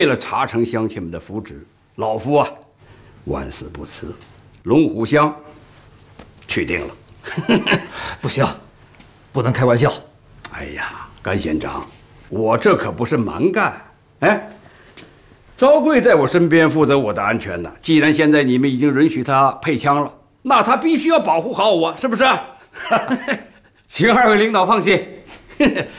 为了茶城乡亲们的福祉，老夫啊，万死不辞，龙虎乡去定了。 不行，不能开玩笑。 哎呀，甘县长，我这可不是蛮干。哎，昭贵在我身边负责我的安全呢。既然现在你们已经允许他配枪了，那他必须要保护好我，是不是？ 请二位领导放心。